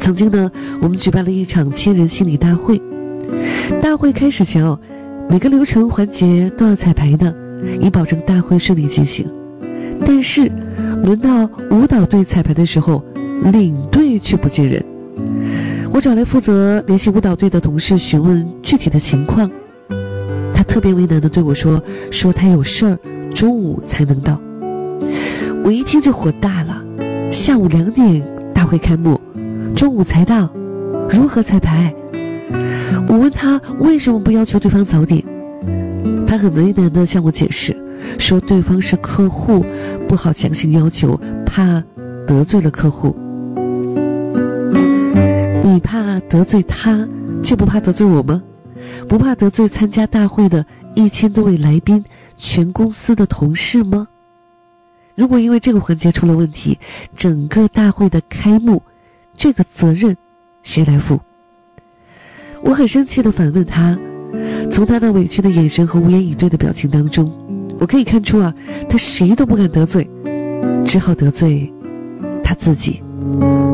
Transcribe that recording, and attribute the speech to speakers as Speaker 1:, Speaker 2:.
Speaker 1: 曾经呢，我们举办了一场千人心理大会。大会开始前每个流程环节都要彩排的，以保证大会顺利进行。但是轮到舞蹈队彩排的时候，领队却不见人。我找来负责联系舞蹈队的同事询问具体的情况，他特别为难的对我说他有事儿，中午才能到。我一听就火大了，下午2点大会开幕，中午才到，如何彩排？我问他为什么不要求对方早点，他很为难的向我解释，说对方是客户，不好强行要求，怕得罪了客户。你怕得罪他，就不怕得罪我吗？不怕得罪参加大会的1000多位来宾，全公司的同事吗？如果因为这个环节出了问题，整个大会的开幕，这个责任谁来负？我很生气地反问他，从他那委屈的眼神和无言以对的表情当中，我可以看出他谁都不敢得罪，只好得罪他自己。